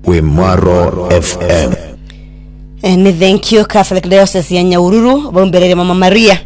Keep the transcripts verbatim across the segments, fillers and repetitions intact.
Wimaro F M. Ni thank you Catholic Diocese ya Nyahururu bombelele Mama Maria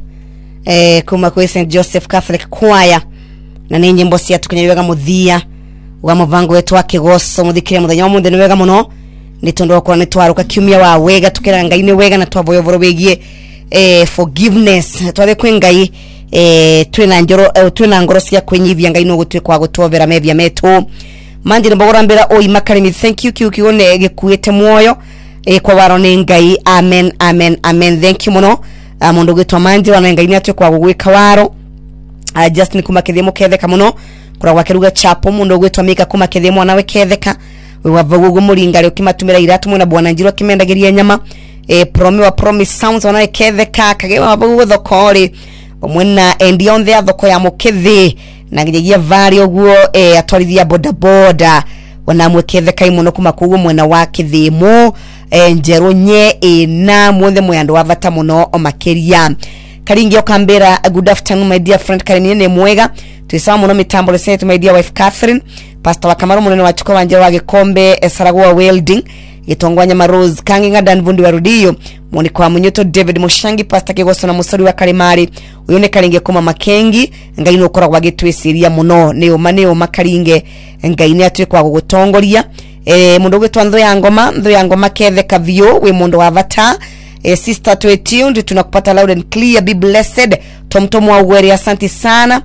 eh kuma kwa Saint Joseph Catholic Choir na ni nyimbo cia tukinyewega muthia wa muvango wetu wa Kigoso muthikire muthenya wa munde ni wega muno ni tondo kwa ni twaruka kiumia wa wega tukira ngai wega na twavoyovoro begie eh forgiveness twathe kwi ngai eh twina njoro eh, twina ngoro cia kwenyithia ngai no gutwe kwa gutwovera mevia metu manjire mbogorambira oi makarimi thank you kiukione gikuite muoyo e kwa waro ni ngai amen amen amen thank you muno uh, mundu gwitwa manjire na ngai ni atwe kwa gugwika waro uh, just ni kumakethemo ketheka muno kura gwakeruga chapo mundu gwitwa mika kumakethemo nawe ketheka we wavagugu muringari ukimatumira iratu mwana bwana njiro kimendagiria nyama e promi wa promise sounds ona ketheka kage wavagugu thokori omwena endi on the thoko ya mukethi na gigia vari oguo e atwarithia boda boda wanamwe ketheka imuno kumakugu mwena wa kithimo e njero nye e na mwothe mwandu wa vata muno omakeria karingi okambera good afternoon my dear friend Karini ne mwega tuisama muno mitambo lesetu my dear wife Catherine pastor wa Kamaru munene wa chukwa njero wa Gikombe Esaragwa welding gitongwanya Marose kanginga Dan Vundi wa Rudio mwoni kwa Munyoto David Mushangi pastor Kigoso na musori wa Karimari uyone karinge kuma Makengi ngai no kora kwa gitwesiria muno ne omaneo makaringe ngai ne atwe kwa gutongoria e mundu gwetwa Ntho ya Ngoma Ntho ya Ngoma ketheka vio we mundu wa vata e sister to tuned tunakupata loud and clear be blessed tomtomo wa Ugweri asante sana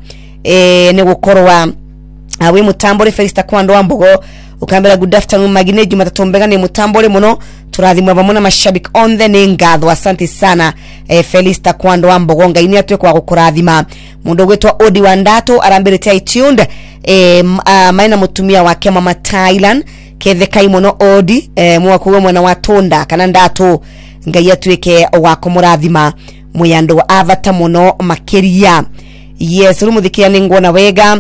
e ne gukorwa awe mutambore Felista kwa ndo ambogo ukambera good afternoon magine Jumatatu mbega ni mutambore muno turathimwa bamona mashabiki on the ningatho asante sana e Felista kwa ndo ambogo ngaini atwe kwa gukurathima mundu gwetwa Odi Wandato arambirite tuned e uh, maina mutumia wake Mama Thailand ketheka imono Odi e mwakuwe mwana wa Tonda kana Ndato ngai atweke wako murathima muyando avata muno makeria yes rumuthikia ningona wega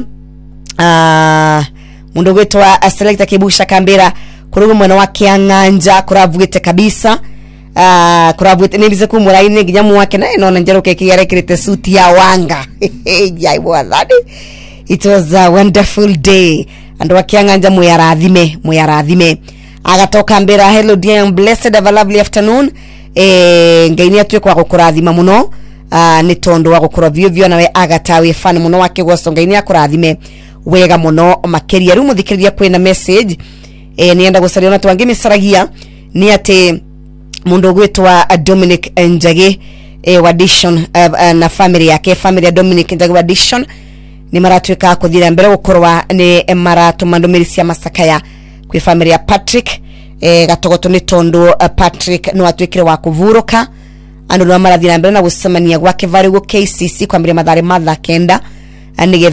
ah uh, mundu gwetwa Selecta Kibusha Kambera kurugo mwana wa Kianganja kuravugite kabisa ah uh, kuravugite nibize kumuraine ginyamu wake na nona njero keke yarekirite suti ya wanga yai bwadhadi it was a wonderful day and wa Kianganja muyarathime muyarathime agatoka mbera hello dear blessed have a lovely afternoon eh ngaini atwe kwa gukurathima muno ah ni tondo wa gukura vio vio nawe agatawe fan muno wake Kigoso ngaini akurathime wega muno makeria rumu thikiriria kwina message eh nienda gucaria na twange misaragia ni ate mundu gwetwa Dominic Njage eh Wadition uh, uh, na family yake family ya Dominic Njage Wadition ni maratweka kuthira mbere gukorwa ni maratu mandomeri cia masakaya kwi family ya Patrick eh gatogoto ni tondo uh, Patrick no atwekire wa kuvuruka andu no marathira mbere na gusemania gwake vari go K C C kwa mbere madhare matha kenda anige